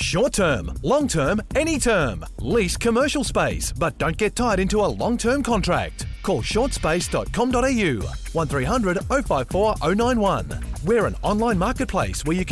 Short term, long term, any term. Lease commercial space, but don't get tied into a long-term contract. Call shortspace.com.au 1300 054 091. We're an online marketplace where you can